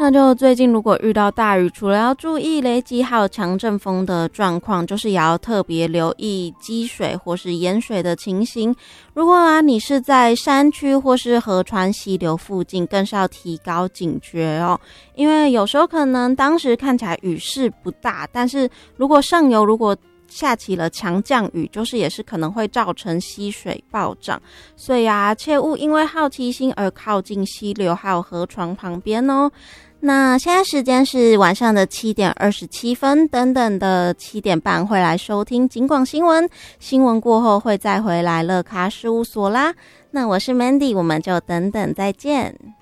那就最近如果遇到大雨，除了要注意雷击还有强阵风的状况，就是也要特别留意积水或是淹水的情形。如果你是在山区或是河川溪流附近，更是要提高警觉哦。因为有时候可能当时看起来雨势不大，但是如果上游下起了强降雨，就是也是可能会造成溪水暴涨，所以切勿因为好奇心而靠近溪流还有河床旁边哦。那现在时间是晚上的7点27分，等等的7点半会来收听警广新闻，新闻过后会再回来乐咖事务所啦。那我是 Mandy， 我们就等等再见。